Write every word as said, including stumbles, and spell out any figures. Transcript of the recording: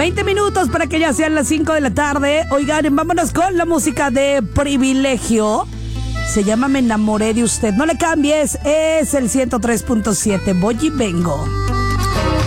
veinte minutos para que ya sean las cinco de la tarde. Oigan, vámonos con la música de Privilegio. Se llama Me enamoré de usted. No le cambies, es el ciento tres punto siete. Voy y vengo.